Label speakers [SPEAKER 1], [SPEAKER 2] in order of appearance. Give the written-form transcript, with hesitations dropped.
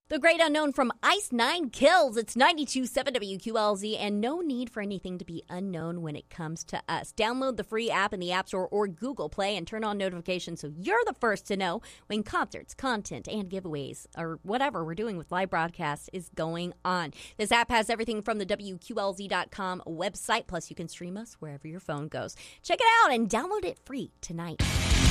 [SPEAKER 1] The Great Unknown from Ice Nine Kills. It's 92.7 WQLZ, and no need for anything to be unknown when it comes to us. Download the free app in the App Store or Google Play and turn on notifications so you're the first to know when concerts, content, and giveaways, or whatever we're doing with live broadcasts, is going on. This app has everything from the WQLZ.com website, plus you can stream us wherever your phone goes. Check it out and download it free tonight.